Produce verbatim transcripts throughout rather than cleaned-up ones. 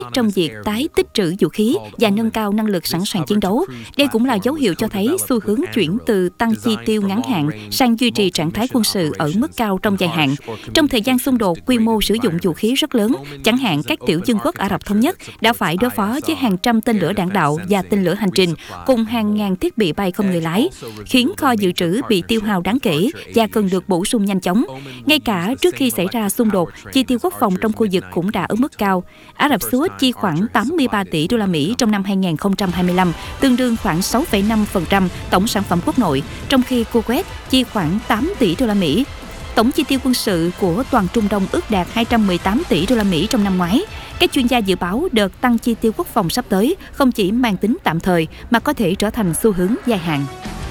trong việc tái tích trữ vũ khí và nâng cao năng lực sẵn sàng chiến đấu. Đây cũng là dấu hiệu cho thấy xu hướng chuyển từ tăng chi tiêu ngắn hạn sang duy trì trạng thái quân sự ở mức cao trong dài hạn. Trong thời gian xung đột, quy mô sử dụng vũ khí rất lớn, chẳng hạn các tiểu vương quốc Ả Rập Thống Nhất đã phải đối phó với hàng trăm tên lửa đạn đạo và tên lửa hành trình, cùng hàng ngàn thiết bị bay không người lái, khiến kho dự trữ bị tiêu hao đáng kể và cần được bổ sung nhanh chóng. Ngay cả trước khi xảy ra xung đột, chi tiêu quốc phòng trong khu vực cũng đã ở mức cao. Ả Rập Xê Út chi khoảng tám mươi ba tỷ đô la Mỹ trong năm hai nghìn không trăm hai mươi lăm, tương đương khoảng sáu phẩy năm phần trăm tổng sản phẩm quốc nội, trong khi Kuwait chi khoảng tám tỷ đô la Mỹ. Tổng chi tiêu quân sự của toàn Trung Đông ước đạt hai trăm mười tám tỷ đô la Mỹ trong năm ngoái. Các chuyên gia dự báo đợt tăng chi tiêu quốc phòng sắp tới không chỉ mang tính tạm thời mà có thể trở thành xu hướng dài hạn.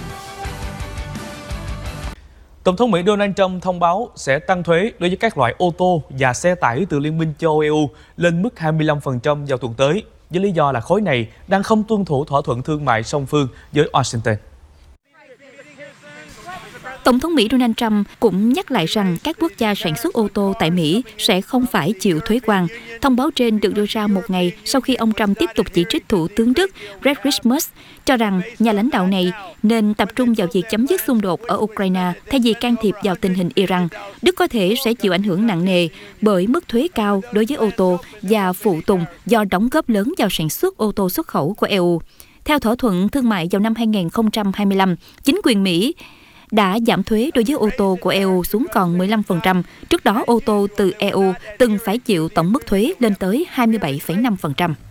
Tổng thống Mỹ Donald Trump thông báo sẽ tăng thuế đối với các loại ô tô và xe tải từ Liên minh châu Âu E U lên mức hai mươi lăm phần trăm vào tuần tới, với lý do là khối này đang không tuân thủ thỏa thuận thương mại song phương với Washington. Tổng thống Mỹ Donald Trump cũng nhắc lại rằng các quốc gia sản xuất ô tô tại Mỹ sẽ không phải chịu thuế quan. Thông báo trên được đưa ra một ngày sau khi ông Trump tiếp tục chỉ trích Thủ tướng Đức Friedrich Merz, cho rằng nhà lãnh đạo này nên tập trung vào việc chấm dứt xung đột ở Ukraine thay vì can thiệp vào tình hình Iran. Đức có thể sẽ chịu ảnh hưởng nặng nề bởi mức thuế cao đối với ô tô và phụ tùng do đóng góp lớn vào sản xuất ô tô xuất khẩu của E U. Theo thỏa thuận thương mại vào năm hai nghìn không trăm hai mươi lăm, chính quyền Mỹ đã giảm thuế đối với ô tô của E U xuống còn mười lăm phần trăm. Trước đó, ô tô từ E U từng phải chịu tổng mức thuế lên tới hai mươi bảy phẩy năm phần trăm.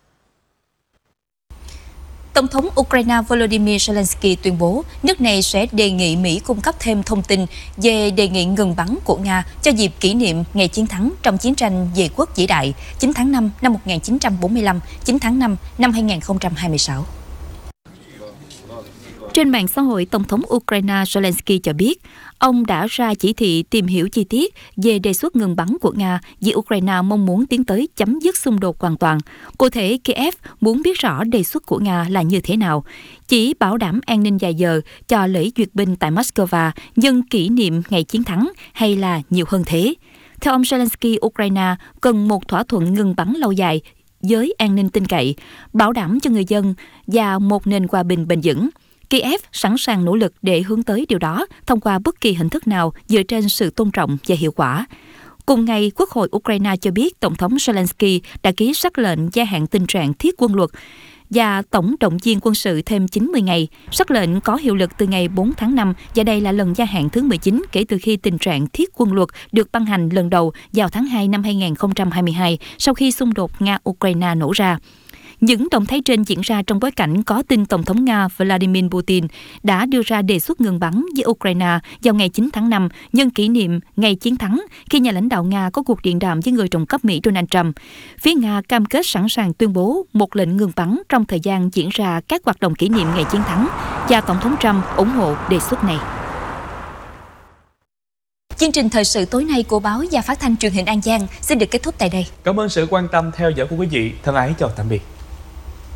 Tổng thống Ukraine Volodymyr Zelensky tuyên bố nước này sẽ đề nghị Mỹ cung cấp thêm thông tin về đề nghị ngừng bắn của Nga cho dịp kỷ niệm ngày chiến thắng trong chiến tranh vệ quốc vĩ đại chín tháng năm năm một nghìn chín trăm bốn mươi lăm, chín tháng năm năm hai nghìn không trăm hai mươi sáu. Trên mạng xã hội, Tổng thống Ukraine Zelensky cho biết ông đã ra chỉ thị tìm hiểu chi tiết về đề xuất ngừng bắn của Nga vì Ukraine mong muốn tiến tới chấm dứt xung đột hoàn toàn. Cụ thể, Kiev muốn biết rõ đề xuất của Nga là như thế nào, chỉ bảo đảm an ninh dài giờ cho lễ duyệt binh tại Moscow nhân kỷ niệm ngày chiến thắng hay là nhiều hơn thế. Theo ông Zelensky, Ukraine cần một thỏa thuận ngừng bắn lâu dài với an ninh tin cậy, bảo đảm cho người dân và một nền hòa bình bền vững. Kiev sẵn sàng nỗ lực để hướng tới điều đó thông qua bất kỳ hình thức nào dựa trên sự tôn trọng và hiệu quả. Cùng ngày, Quốc hội Ukraine cho biết Tổng thống Zelensky đã ký sắc lệnh gia hạn tình trạng thiết quân luật và tổng động viên quân sự thêm chín mươi ngày. Sắc lệnh có hiệu lực từ ngày bốn tháng năm và đây là lần gia hạn thứ mười chín kể từ khi tình trạng thiết quân luật được ban hành lần đầu vào tháng hai năm hai nghìn không trăm hai mươi hai sau khi xung đột Nga-Ukraine nổ ra. Những động thái trên diễn ra trong bối cảnh có tin Tổng thống Nga Vladimir Putin đã đưa ra đề xuất ngừng bắn với Ukraine vào ngày chín tháng năm nhân kỷ niệm ngày chiến thắng khi nhà lãnh đạo Nga có cuộc điện đàm với người đồng cấp Mỹ Donald Trump. Phía Nga cam kết sẵn sàng tuyên bố một lệnh ngừng bắn trong thời gian diễn ra các hoạt động kỷ niệm ngày chiến thắng và Tổng thống Trump ủng hộ đề xuất này. Chương trình thời sự tối nay của báo và phát thanh truyền hình An Giang xin được kết thúc tại đây. Cảm ơn sự quan tâm theo dõi của quý vị. Thân ái chào tạm biệt.